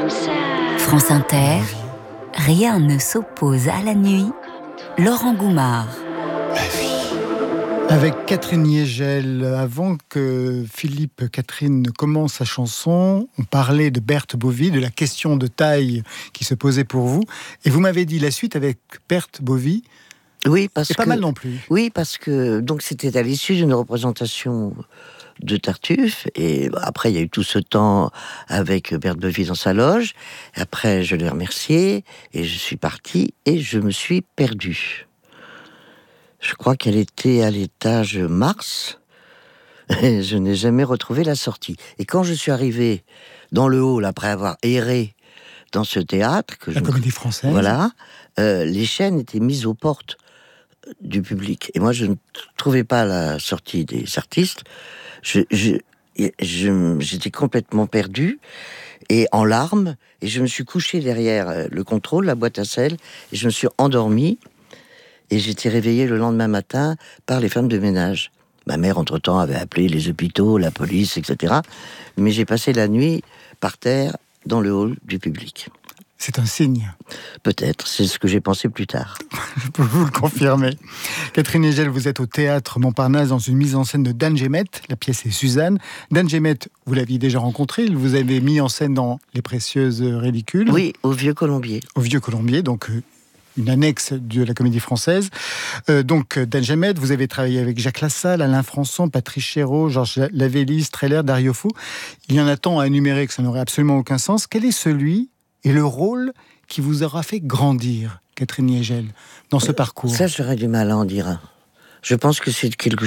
France Inter, rien ne s'oppose à la nuit. Laurent Goumard. Avec Catherine Niégel, avant que Philippe Catherine commence sa chanson, on parlait de Berthe Bovy, de la question de taille qui se posait pour vous. Et vous m'avez dit la suite avec Berthe Bovy. Oui, parce c'est pas que, mal non plus. Oui, parce que donc c'était à l'issue d'une représentation de Tartuffe, et après il y a eu tout ce temps avec Berthe Bovy dans sa loge. Et après, je l'ai remerciée et je suis parti et je me suis perdu. Je crois qu'elle était à l'étage Mars. Et je n'ai jamais retrouvé la sortie. Et quand je suis arrivé dans le hall après avoir erré dans ce théâtre, La Comédie Française. Voilà, les chaînes étaient mises aux portes du public. Et moi, je ne trouvais pas la sortie des artistes. J'étais complètement perdu et en larmes. Et je me suis couché derrière le contrôle, la boîte à sel, et je me suis endormi. Et j'étais réveillé le lendemain matin par les femmes de ménage. Ma mère, entre-temps, avait appelé les hôpitaux, la police, etc. Mais j'ai passé la nuit par terre dans le hall du public. C'est un signe. Peut-être, c'est ce que j'ai pensé plus tard. Je peux vous le confirmer. Catherine Niégel, vous êtes au théâtre Montparnasse dans une mise en scène de Dan Gémeth. La pièce est Suzanne. Dan Gémeth, vous l'aviez déjà rencontré. Il vous avait mis en scène dans Les Précieuses Ridicules. Oui, au Vieux Colombier. Au Vieux Colombier, donc une annexe de la Comédie Française. Donc, Dan Gémeth, vous avez travaillé avec Jacques Lassalle, Alain Françon, Patrice Chéreau, Georges Lavelli, Streller, Dario Fo. Il y en a tant à énumérer que ça n'aurait absolument aucun sens. Quel est celui et le rôle qui vous aura fait grandir, Catherine Niégel, dans ce parcours? Ça, j'aurais du mal à en dire un. Je pense que c'est quelque